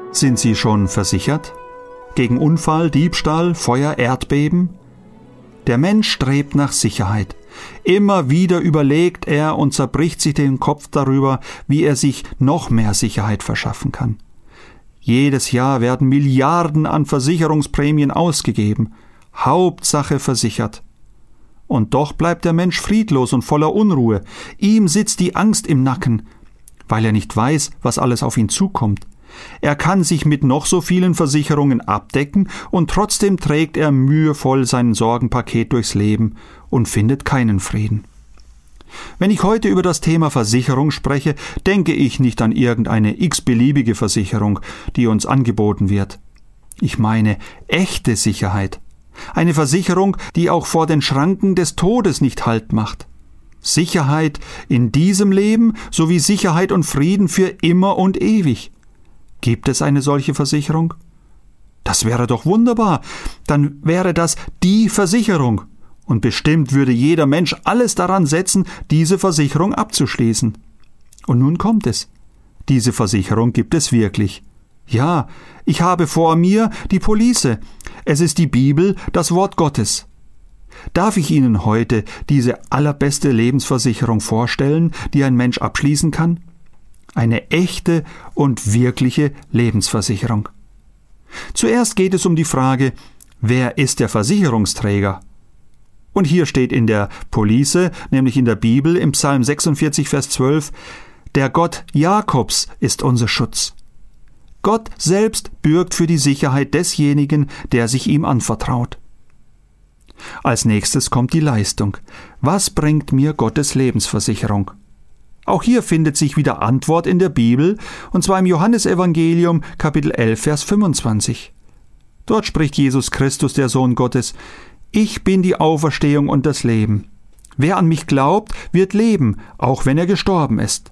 Sind Sie schon versichert? Gegen Unfall, Diebstahl, Feuer, Erdbeben? Der Mensch strebt nach Sicherheit. Immer wieder überlegt er und zerbricht sich den Kopf darüber, wie er sich noch mehr Sicherheit verschaffen kann. Jedes Jahr werden Milliarden an Versicherungsprämien ausgegeben. Hauptsache versichert. Und doch bleibt der Mensch friedlos und voller Unruhe. Ihm sitzt die Angst im Nacken, weil er nicht weiß, was alles auf ihn zukommt. Er kann sich mit noch so vielen Versicherungen abdecken und trotzdem trägt er mühevoll sein Sorgenpaket durchs Leben und findet keinen Frieden. Wenn ich heute über das Thema Versicherung spreche, denke ich nicht an irgendeine x-beliebige Versicherung, die uns angeboten wird. Ich meine echte Sicherheit. Eine Versicherung, die auch vor den Schranken des Todes nicht Halt macht. Sicherheit in diesem Leben sowie Sicherheit und Frieden für immer und ewig. Gibt es eine solche Versicherung? Das wäre doch wunderbar. Dann wäre das die Versicherung. Und bestimmt würde jeder Mensch alles daran setzen, diese Versicherung abzuschließen. Und nun kommt es. Diese Versicherung gibt es wirklich. Ja, ich habe vor mir die Police. Es ist die Bibel, das Wort Gottes. Darf ich Ihnen heute diese allerbeste Lebensversicherung vorstellen, die ein Mensch abschließen kann? Eine echte und wirkliche Lebensversicherung. Zuerst geht es um die Frage, wer ist der Versicherungsträger? Und hier steht in der Police, nämlich in der Bibel, im Psalm 46, Vers 12, der Gott Jakobs ist unser Schutz. Gott selbst bürgt für die Sicherheit desjenigen, der sich ihm anvertraut. Als nächstes kommt die Leistung. Was bringt mir Gottes Lebensversicherung? Auch hier findet sich wieder Antwort in der Bibel, und zwar im Johannesevangelium, Kapitel 11, Vers 25. Dort spricht Jesus Christus, der Sohn Gottes: Ich bin die Auferstehung und das Leben. Wer an mich glaubt, wird leben, auch wenn er gestorben ist.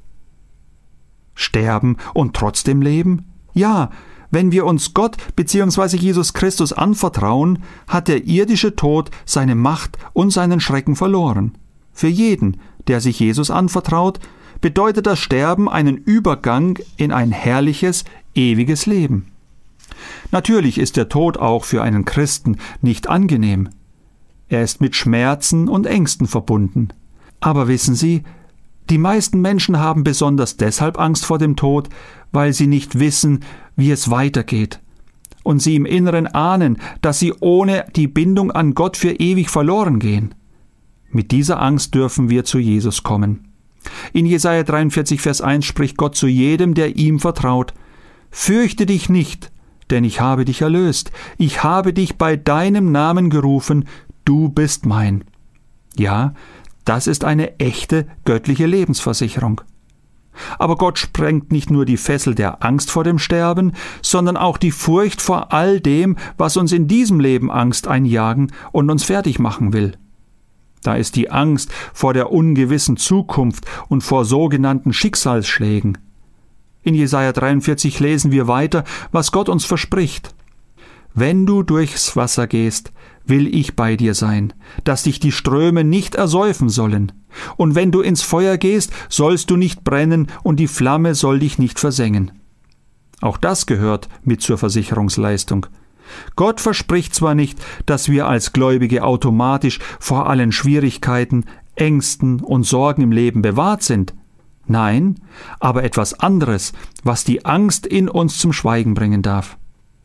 Sterben und trotzdem leben? Ja, wenn wir uns Gott bzw. Jesus Christus anvertrauen, hat der irdische Tod seine Macht und seinen Schrecken verloren. Für jeden, der sich Jesus anvertraut, bedeutet das Sterben einen Übergang in ein herrliches, ewiges Leben. Natürlich ist der Tod auch für einen Christen nicht angenehm. Er ist mit Schmerzen und Ängsten verbunden. Aber wissen Sie, die meisten Menschen haben besonders deshalb Angst vor dem Tod, weil sie nicht wissen, wie es weitergeht. Und sie im Inneren ahnen, dass sie ohne die Bindung an Gott für ewig verloren gehen. Mit dieser Angst dürfen wir zu Jesus kommen. In Jesaja 43, Vers 1 spricht Gott zu jedem, der ihm vertraut: Fürchte dich nicht, denn ich habe dich erlöst. Ich habe dich bei deinem Namen gerufen, du bist mein. Ja, das ist eine echte göttliche Lebensversicherung. Aber Gott sprengt nicht nur die Fessel der Angst vor dem Sterben, sondern auch die Furcht vor all dem, was uns in diesem Leben Angst einjagen und uns fertig machen will. Da ist die Angst vor der ungewissen Zukunft und vor sogenannten Schicksalsschlägen. In Jesaja 43 lesen wir weiter, was Gott uns verspricht. Wenn du durchs Wasser gehst, will ich bei dir sein, dass dich die Ströme nicht ersäufen sollen. Und wenn du ins Feuer gehst, sollst du nicht brennen und die Flamme soll dich nicht versengen. Auch das gehört mit zur Versicherungsleistung. Gott verspricht zwar nicht, dass wir als Gläubige automatisch vor allen Schwierigkeiten, Ängsten und Sorgen im Leben bewahrt sind. Nein, aber etwas anderes, was die Angst in uns zum Schweigen bringen darf.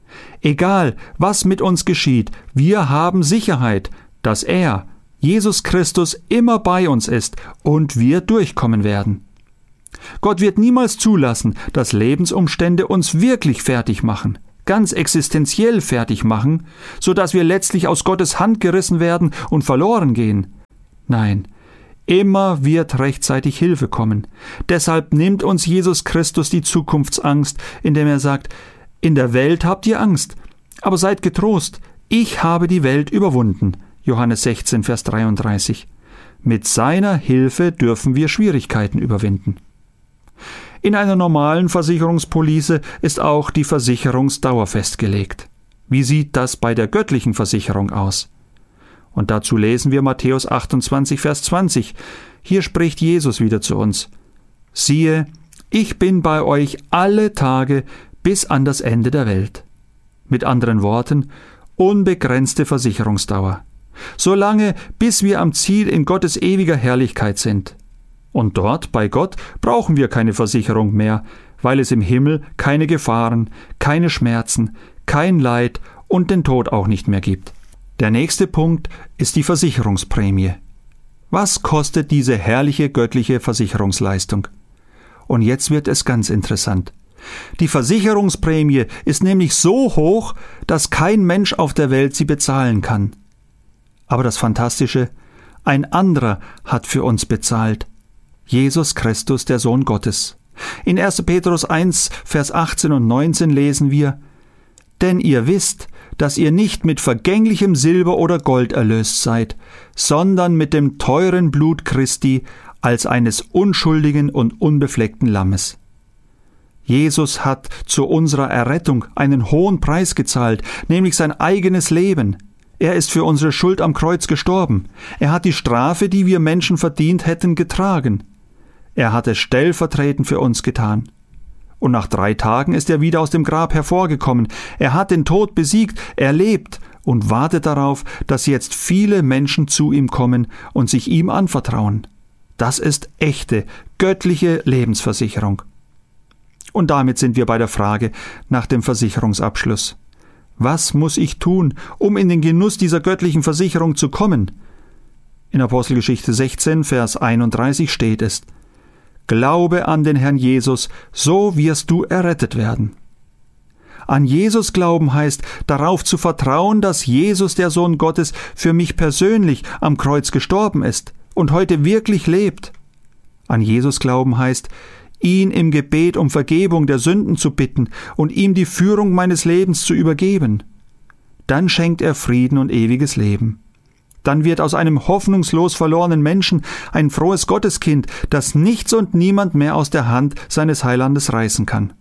Egal, was mit uns geschieht, wir haben Sicherheit, dass er, Jesus Christus, immer bei uns ist und wir durchkommen werden. Gott wird niemals zulassen, dass Lebensumstände uns wirklich fertig machen, ganz existenziell fertig machen, sodass wir letztlich aus Gottes Hand gerissen werden und verloren gehen. Nein, immer wird rechtzeitig Hilfe kommen. Deshalb nimmt uns Jesus Christus die Zukunftsangst, indem er sagt: In der Welt habt ihr Angst, aber seid getrost, ich habe die Welt überwunden. Johannes 16, Vers 33. Mit seiner Hilfe dürfen wir Schwierigkeiten überwinden. In einer normalen Versicherungspolice ist auch die Versicherungsdauer festgelegt. Wie sieht das bei der göttlichen Versicherung aus? Und dazu lesen wir Matthäus 28, Vers 20. Hier spricht Jesus wieder zu uns: Siehe, ich bin bei euch alle Tage bis an das Ende der Welt. Mit anderen Worten, unbegrenzte Versicherungsdauer. Solange, bis wir am Ziel in Gottes ewiger Herrlichkeit sind. Und dort, bei Gott, brauchen wir keine Versicherung mehr, weil es im Himmel keine Gefahren, keine Schmerzen, kein Leid und den Tod auch nicht mehr gibt. Der nächste Punkt ist die Versicherungsprämie. Was kostet diese herrliche göttliche Versicherungsleistung? Und jetzt wird es ganz interessant. Die Versicherungsprämie ist nämlich so hoch, dass kein Mensch auf der Welt sie bezahlen kann. Aber das Fantastische, ein anderer hat für uns bezahlt. Jesus Christus, der Sohn Gottes. In 1. Petrus 1, Vers 18 und 19 lesen wir: Denn ihr wisst, dass ihr nicht mit vergänglichem Silber oder Gold erlöst seid, sondern mit dem teuren Blut Christi als eines unschuldigen und unbefleckten Lammes. Jesus hat zu unserer Errettung einen hohen Preis gezahlt, nämlich sein eigenes Leben. Er ist für unsere Schuld am Kreuz gestorben. Er hat die Strafe, die wir Menschen verdient hätten, getragen. Er hat es stellvertretend für uns getan. Und nach 3 Tagen ist er wieder aus dem Grab hervorgekommen. Er hat den Tod besiegt, er lebt und wartet darauf, dass jetzt viele Menschen zu ihm kommen und sich ihm anvertrauen. Das ist echte, göttliche Lebensversicherung. Und damit sind wir bei der Frage nach dem Versicherungsabschluss. Was muss ich tun, um in den Genuss dieser göttlichen Versicherung zu kommen? In Apostelgeschichte 16, Vers 31 steht es: Glaube an den Herrn Jesus, so wirst du errettet werden. An Jesus glauben heißt, darauf zu vertrauen, dass Jesus, der Sohn Gottes, für mich persönlich am Kreuz gestorben ist und heute wirklich lebt. An Jesus glauben heißt, ihn im Gebet um Vergebung der Sünden zu bitten und ihm die Führung meines Lebens zu übergeben. Dann schenkt er Frieden und ewiges Leben. Dann wird aus einem hoffnungslos verlorenen Menschen ein frohes Gotteskind, das nichts und niemand mehr aus der Hand seines Heilandes reißen kann.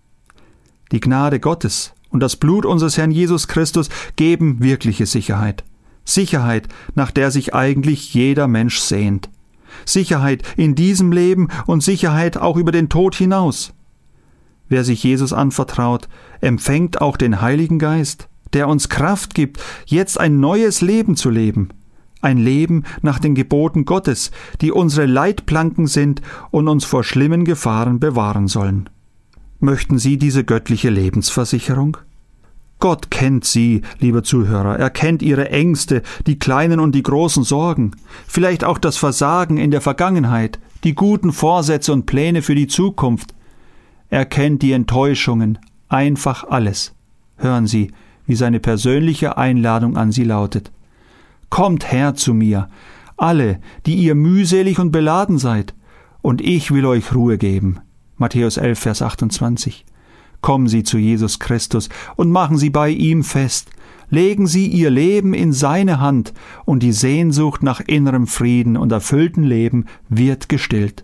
Die Gnade Gottes und das Blut unseres Herrn Jesus Christus geben wirkliche Sicherheit. Sicherheit, nach der sich eigentlich jeder Mensch sehnt. Sicherheit in diesem Leben und Sicherheit auch über den Tod hinaus. Wer sich Jesus anvertraut, empfängt auch den Heiligen Geist, der uns Kraft gibt, jetzt ein neues Leben zu leben. Ein Leben nach den Geboten Gottes, die unsere Leitplanken sind und uns vor schlimmen Gefahren bewahren sollen. Möchten Sie diese göttliche Lebensversicherung? Gott kennt Sie, liebe Zuhörer, er kennt Ihre Ängste, die kleinen und die großen Sorgen, vielleicht auch das Versagen in der Vergangenheit, die guten Vorsätze und Pläne für die Zukunft. Er kennt die Enttäuschungen, einfach alles. Hören Sie, wie seine persönliche Einladung an Sie lautet. Kommt her zu mir, alle, die ihr mühselig und beladen seid, und ich will euch Ruhe geben. Matthäus 11, Vers 28. Kommen Sie zu Jesus Christus und machen Sie bei ihm fest. Legen Sie Ihr Leben in seine Hand und die Sehnsucht nach innerem Frieden und erfülltem Leben wird gestillt.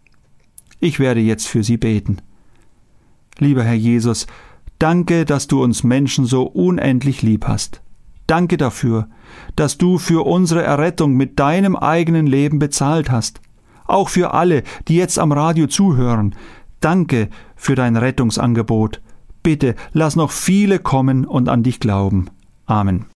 Ich werde jetzt für Sie beten. Lieber Herr Jesus, danke, dass du uns Menschen so unendlich lieb hast. Danke dafür, dass du für unsere Errettung mit deinem eigenen Leben bezahlt hast. Auch für alle, die jetzt am Radio zuhören. Danke für dein Rettungsangebot. Bitte lass noch viele kommen und an dich glauben. Amen.